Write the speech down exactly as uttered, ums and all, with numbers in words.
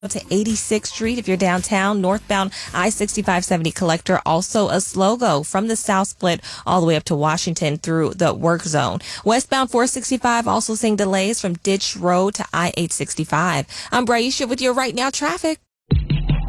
to eighty-sixth Street if you're downtown. Northbound I sixty-five seventy collector, also a slow go from the South Split all the way up to Washington through the work zone. Westbound four sixty-five also seeing delays from Ditch Road to I eight sixty-five. I'm Braisha with your Right Now traffic.